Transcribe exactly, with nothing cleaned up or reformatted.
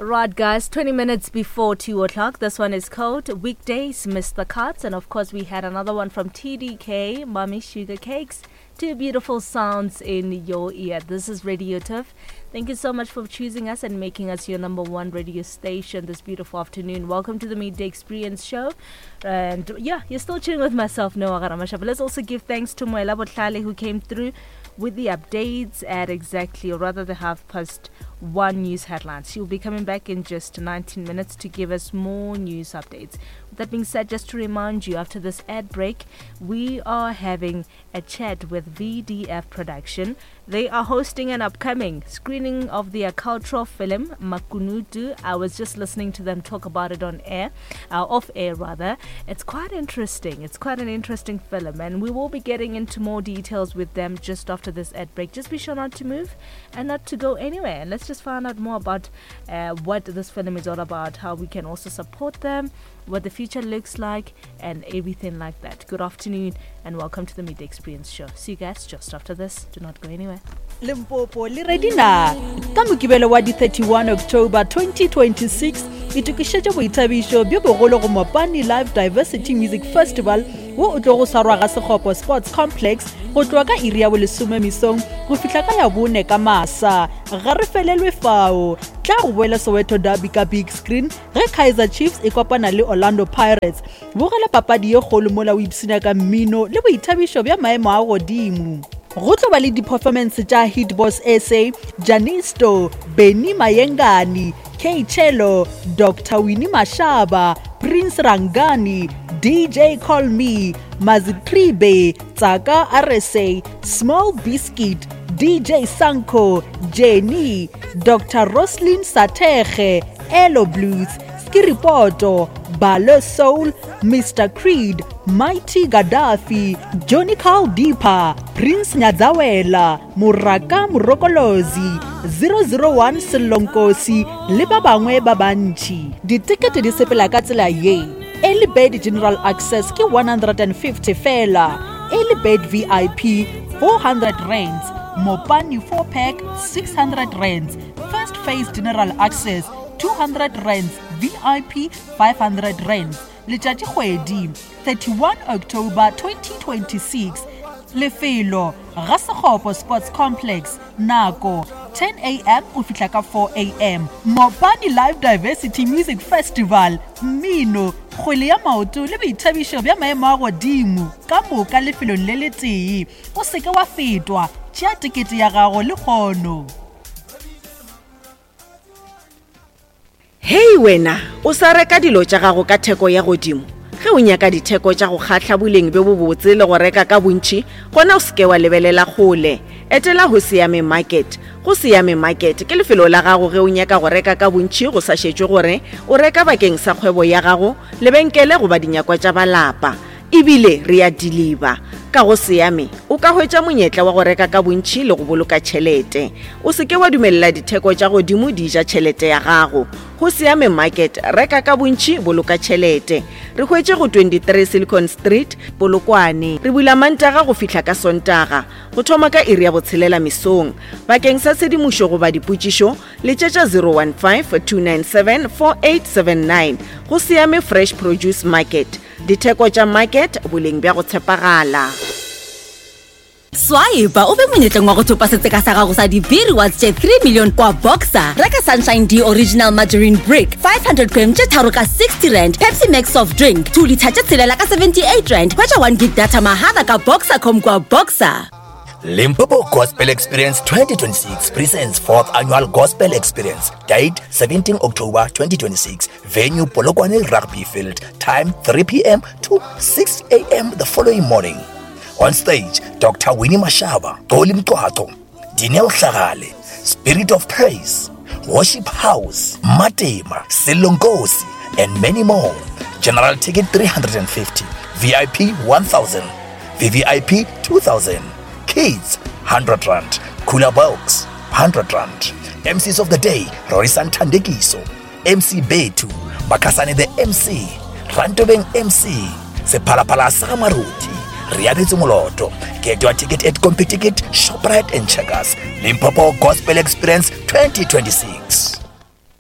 Right, guys, twenty minutes before two o'clock. This one is called Weekdays, Mister Cuts. And of course, we had another one from T D K, Mommy Sugar Cakes. Two beautiful sounds in your ear. This is Radio Tiff. Thank you so much for choosing us and making us your number one radio station this beautiful afternoon. Welcome to the Midday Experience Show. And yeah, you're still tuning with myself, Noah Garamasha. But let's also give thanks to Moela Botlale, who came through with the updates at exactly, or rather the half past one news headlines. She'll be coming back in just nineteen minutes to give us more news updates. With that being said, just to remind you, after this ad break, we are having a chat with V D F Production. They are hosting an upcoming screening of their cultural film, Makunutu. I was just listening to them talk about it on air, uh, off air rather. It's quite interesting. It's quite an interesting film, and we will be getting into more details with them just after this ad break. Just be sure not to move and not to go anywhere. And let's just find out more about uh, what this film is all about, how we can also support them, what the future looks like, and everything like that. Good afternoon and welcome to the Midday Experience Show. See you guys just after this. Do not go anywhere. Limpopo le ready na ka mokibelo wa di thirty-one October twenty twenty-six itukišetša boithabišo bjo bogolo go Mopani Live Diversity Music Festival wo o tlo go sarwa ga Sekgopo Sports Complex go tloa ka iri ya bolesome mesong go fihla ka ya bone ka masa. Ga re felelwe fao tla go boela Soweto Derby ka big screen ge Kaizer Chiefs e kopana le Orlando Pirates. Bogela papadi ye kgolo mola o ipsina ka mmino le boithabišo bja maemo a godimo. Go tlo ba le di-performance tša Hitbox S A, Janisto, Benny Mayengani, K Chelo, Doctor Winnie Mashaba, Prince Rangani, D J Call Me, Mazitribe, Tsaka R S A, Small Biscuit, D J Sanko, Jenny, Doctor Roslyn Sateche, Elo Blues, Skiripoto, Balo Soul, Mister Creed, Mighty Gaddafi, Johnny Kaldipa, Prince Nyadzawela, Muraka Murokolozi, zero zero one Selonkosi, le ba bangwe ba bantši. Ditikete di sepela ka tsela ye. Early Bird General Access ke one hundred fifty fela. Early Bird V I P four hundred rands. Mopani four pack six hundred rands. First Phase General Access two hundred rands. V I P five hundred rands. Letšatši kgwedi thirty-one October twenty twenty-six. Lefelo ga Sekgopo Sports Complex. Nako ten a m o fihla ka four a m Mopani Live Diversity Music Festival. Mmino, kgwele ya maoto le boithabišo bja maemo a godimo ka moka lefelong le le tee. O seke wa fetwa, tšea tikete ya gago le kgono. Hey wena, o sa reka dilo tša gago ka theko ya godimo. Ge o nyaka ditheko tša go kgatla boleng be bo botse le go reka ka bontši, gona o seke wa lebelela kgole. Etela ho Siame Market. Go Siame Market ke lefelo la gago ge o nyaka go reka ka bontši go sa šetšwe gore o reka bakeng sa kgwebo ya gago, lebenkele go ba dinyakwa tša balapa. Ebile re a deliver. Ka go Siame, o ka hwetša monyetla wa go reka ka bontši le go boloka tšhelete. O seke wa dumella ditheko tša godimo di ja tšhelete ya gago. Go Siame Market, reka ka bontši, boloka tšhelete. Re hwetše go twenty-three Silicon Street, Polokwane. Re bula Mantaga go fihla ka Sontaga. Go thoma ka iri ya botshelela mesong. Bakeng sa tshedimošo goba dipotšišo, letšetša zero one five two nine seven four eight seven nine. Go Siame Fresh Produce Market. Ditheko tša market, boleng bja go tshepagala. Swaiba o be monyetleng wa go thopa setseka sa gago sa dibiri wa tše three million kwa Boxer. Reka Sunshine D Original Margarine Brick five hundred grams tše tharo ka sixty rand. Pepsi Max Soft Drink two liter tše tshelela ka seventy-eight rand. Hwetša one gig data mahala ka Boxer com kwa Boxer. Limpopo Gospel Experience twenty twenty-six presents fourth annual Gospel Experience. Date seventeenth October twenty twenty-six. Venue Polokwane Rugby Field. Time three p m to six a m the following morning. On stage, Doctor Winnie Mashaba, Toli Mtwato, Dineo Hlagale, Spirit of Praise, Worship House, Matema, Selonkosi, and many more. General ticket three hundred fifty, V I P one thousand, V V I P two thousand, Kids one hundred rand, Cooler Box one hundred rand. M Cs of the day, Rorisan Tandekiso, M C Betu, Bakasane the M C, Rantobeng M C, Sepalapala Samaruti, Riabitsu Moloto. Get your ticket at CompuTicket, ShopRite and Checkers. Limpopo Gospel Experience twenty twenty-six.